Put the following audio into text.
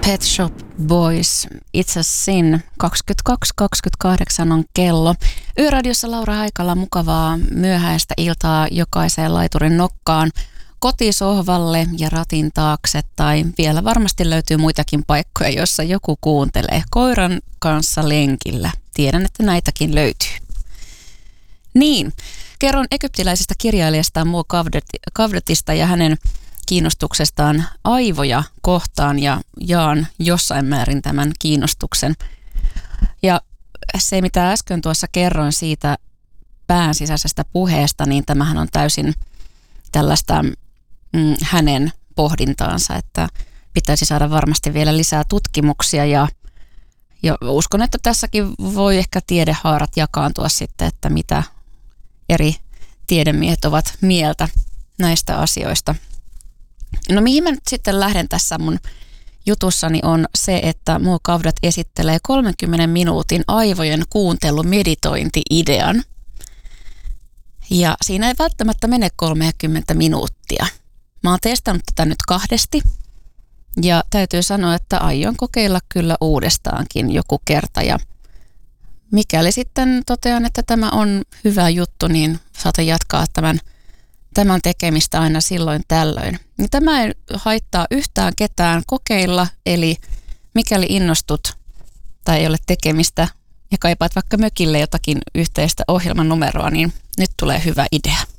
Pet Shop Boys, It's a Sin, 22:28 on kello. Yöradiossa Laura Haikala, mukavaa myöhäistä iltaa jokaiseen laiturin nokkaan, kotisohvalle ja ratin taakse, tai vielä varmasti löytyy muitakin paikkoja, joissa joku kuuntelee koiran kanssa lenkillä. Tiedän, että näitäkin löytyy. Niin, kerron egyptiläisestä kirjailijasta Mo Gawdatista ja hänen kiinnostuksestaan aivoja kohtaan ja jaan jossain määrin tämän kiinnostuksen. Ja se, mitä äsken tuossa kerroin siitä pään sisäisestä puheesta, niin tämähän on täysin tällaista hänen pohdintaansa, että pitäisi saada varmasti vielä lisää tutkimuksia ja uskon, että tässäkin voi ehkä tiedehaarat jakaantua sitten, että mitä eri tiedemiehet ovat mieltä näistä asioista. No mihin mä nyt sitten lähden tässä mun jutussani on se, että Mo Gawdat esittelee 30 minuutin aivojen kuuntelumeditointi-idean. Ja siinä ei välttämättä mene 30 minuuttia. Mä oon testannut tätä nyt 2 ja täytyy sanoa, että aion kokeilla kyllä uudestaankin joku kerta. Ja mikäli sitten totean, että tämä on hyvä juttu, niin saatan jatkaa tämän tekemistä aina silloin tällöin. Niin tämä ei haittaa yhtään ketään kokeilla, eli mikäli innostut tai ei ole tekemistä ja kaipaat vaikka mökille jotakin yhteistä ohjelman numeroa, niin nyt tulee hyvä idea.